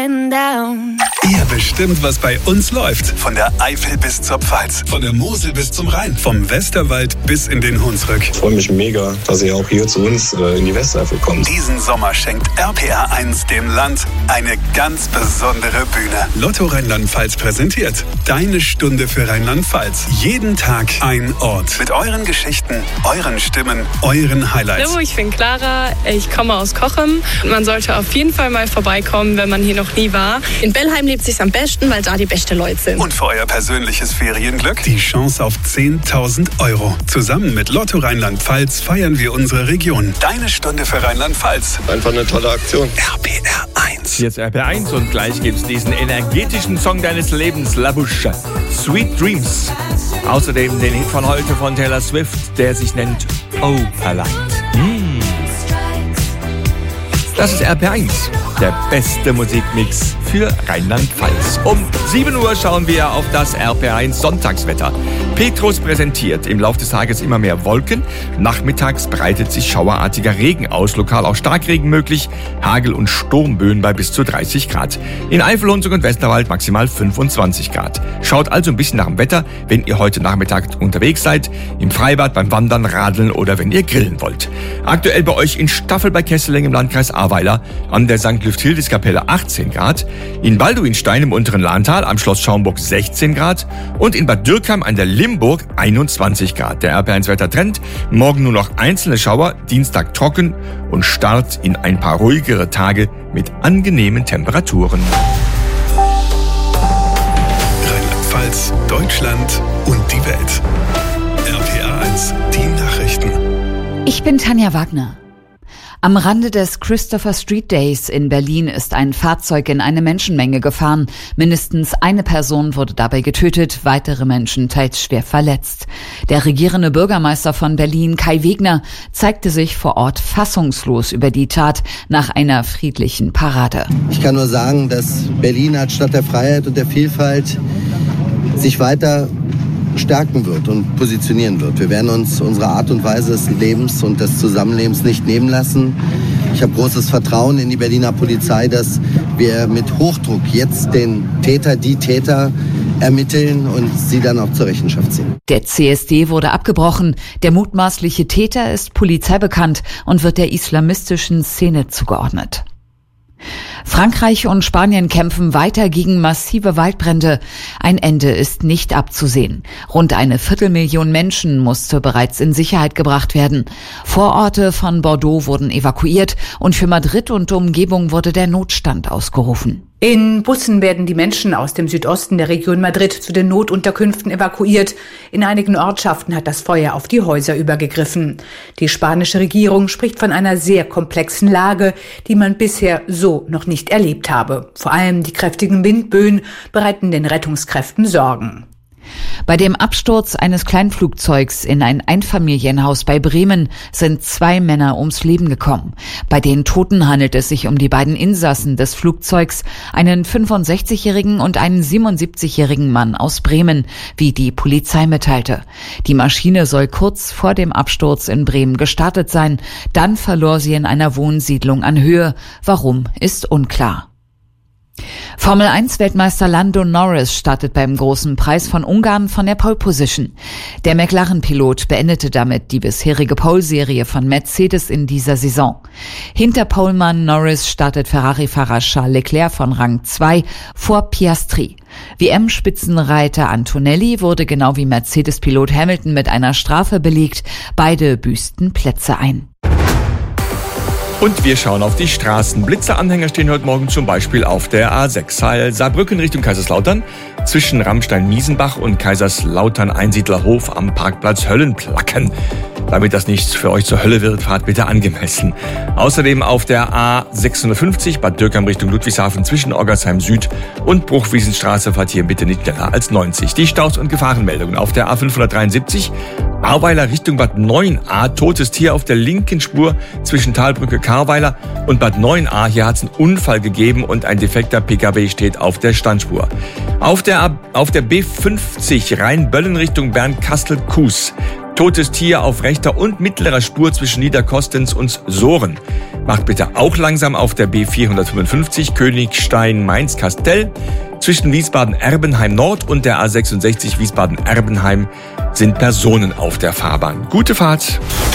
Ihr bestimmt, was bei uns läuft. Von der Eifel bis zur Pfalz, von der Mosel bis zum Rhein, vom Westerwald bis in den Hunsrück. Ich freue mich mega, dass ihr auch hier zu uns in die Westeifel kommt. Diesen Sommer schenkt RPR 1 dem Land eine ganz besondere Bühne. Lotto Rheinland-Pfalz präsentiert Deine Stunde für Rheinland-Pfalz. Jeden Tag ein Ort. Mit euren Geschichten, euren Stimmen, euren Highlights. Hallo, ich bin Clara, ich komme aus Cochem. Man sollte auf jeden Fall mal vorbeikommen, wenn man hier noch nie war. In Bellheim lebt es sich am besten, weil da die besten Leute sind. Und für euer persönliches Ferienglück die Chance auf 10.000 €. Zusammen mit Lotto Rheinland-Pfalz feiern wir unsere Region. Deine Stunde für Rheinland-Pfalz. Einfach eine tolle Aktion. RPR 1. Hier ist RPR 1 und gleich gibt's diesen energetischen Song deines Lebens, La Bouche, Sweet Dreams. Außerdem den Hit von heute von Taylor Swift, der sich nennt Oh Alight. Das ist RPR 1, der beste Musikmix für Rheinland-Pfalz. Um 7 Uhr schauen wir auf das RPR 1 Sonntagswetter. Petrus präsentiert im Laufe des Tages immer mehr Wolken. Nachmittags breitet sich schauerartiger Regen aus, lokal auch Starkregen möglich, Hagel- und Sturmböen bei bis zu 30 Grad. In Eifel, Hunsrück und Westerwald maximal 25 Grad. Schaut also ein bisschen nach dem Wetter, wenn ihr heute Nachmittag unterwegs seid, im Freibad, beim Wandern, Radeln oder wenn ihr grillen wollt. Aktuell bei euch in Staffel bei Kesseling im Landkreis Ahrweiler an der St. Lüfthildis-Kapelle 18 Grad, in Balduinstein im unteren Lahntal am Schloss Schaumburg 16 Grad und in Bad Dürkheim an der Limburg 21 Grad. Der RPR1-Wettertrend, morgen nur noch einzelne Schauer, Dienstag trocken und Start in ein paar ruhigere Tage mit angenehmen Temperaturen. Rheinland-Pfalz, Deutschland und die Welt. RPR 1, die Nachrichten. Ich bin Tanja Wagner. Am Rande des Christopher Street Days in Berlin ist ein Fahrzeug in eine Menschenmenge gefahren. Mindestens eine Person wurde dabei getötet, weitere Menschen teils schwer verletzt. Der regierende Bürgermeister von Berlin, Kai Wegner, zeigte sich vor Ort fassungslos über die Tat nach einer friedlichen Parade. Ich kann nur sagen, dass Berlin als Stadt der Freiheit und der Vielfalt sich weiter stärken wird und positionieren wird. Wir werden uns unsere Art und Weise des Lebens und des Zusammenlebens nicht nehmen lassen. Ich habe großes Vertrauen in die Berliner Polizei, dass wir mit Hochdruck jetzt den Täter, die Täter ermitteln und sie dann auch zur Rechenschaft ziehen. Der CSD wurde abgebrochen. Der mutmaßliche Täter ist polizeibekannt und wird der islamistischen Szene zugeordnet. Frankreich und Spanien kämpfen weiter gegen massive Waldbrände. Ein Ende ist nicht abzusehen. Rund 250.000 Menschen musste bereits in Sicherheit gebracht werden. Vororte von Bordeaux wurden evakuiert und für Madrid und Umgebung wurde der Notstand ausgerufen. In Bussen werden die Menschen aus dem Südosten der Region Madrid zu den Notunterkünften evakuiert. In einigen Ortschaften hat das Feuer auf die Häuser übergegriffen. Die spanische Regierung spricht von einer sehr komplexen Lage, die man bisher so noch nicht erlebt habe. Vor allem die kräftigen Windböen bereiten den Rettungskräften Sorgen. Bei dem Absturz eines Kleinflugzeugs in ein Einfamilienhaus bei Bremen sind 2 Männer ums Leben gekommen. Bei den Toten handelt es sich um die beiden Insassen des Flugzeugs, einen 65-jährigen und einen 77-jährigen Mann aus Bremen, wie die Polizei mitteilte. Die Maschine soll kurz vor dem Absturz in Bremen gestartet sein. Dann verlor sie in einer Wohnsiedlung an Höhe. Warum, ist unklar. Formel-1-Weltmeister Lando Norris startet beim Großen Preis von Ungarn von der Pole Position. Der McLaren-Pilot beendete damit die bisherige Pole-Serie von Mercedes in dieser Saison. Hinter Polemann Norris startet Ferrari-Fahrer Charles Leclerc von Rang 2 vor Piastri. WM-Spitzenreiter Antonelli wurde genau wie Mercedes-Pilot Hamilton mit einer Strafe belegt. Beide büßten Plätze ein. Und wir schauen auf die Straßen. Blitzeranhänger stehen heute Morgen zum Beispiel auf der A6 Saarbrücken Richtung Kaiserslautern zwischen Ramstein-Miesenbach und Kaiserslautern-Einsiedlerhof am Parkplatz Höllenplacken. Damit das nicht für euch zur Hölle wird, fahrt bitte angemessen. Außerdem auf der A650 Bad Dürkheim Richtung Ludwigshafen zwischen Oggersheim Süd und Bruchwiesenstraße fahrt hier bitte nicht schneller als 90. Die Staus- und Gefahrenmeldungen auf der A573 Ahrweiler Richtung Bad 9a, totes Tier auf der linken Spur zwischen Talbrücke Karweiler und Bad 9a. Hier hat es einen Unfall gegeben und ein defekter PKW steht auf der Standspur. Auf der B50 Rheinböllen Richtung Bernkastel-Kues. Totes Tier auf rechter und mittlerer Spur zwischen Niederkostens und Sohren. Macht bitte auch langsam auf der B455 Königstein-Mainz-Kastell. Zwischen Wiesbaden-Erbenheim Nord und der A66 Wiesbaden-Erbenheim sind Personen auf der Fahrbahn. Gute Fahrt.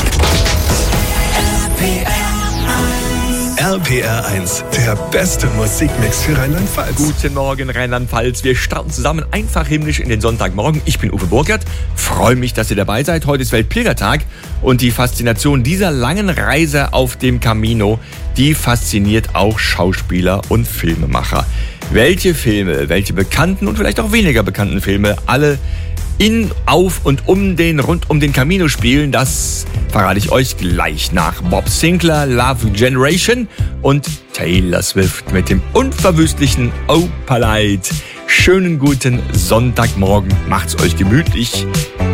RPR 1, der beste Musikmix für Rheinland-Pfalz. Guten Morgen, Rheinland-Pfalz. Wir starten zusammen einfach himmlisch in den Sonntagmorgen. Ich bin Uwe Burkert. Freue mich, dass ihr dabei seid. Heute ist Weltpilgertag und die Faszination dieser langen Reise auf dem Camino, die fasziniert auch Schauspieler und Filmemacher. Welche Filme, welche bekannten und vielleicht auch weniger bekannten Filme alle in, auf und rund um den Camino spielen, das verrate ich euch gleich nach Bob Sinclair, Love Generation und Taylor Swift mit dem unverwüstlichen Opalite. Schönen guten Sonntagmorgen, macht's euch gemütlich.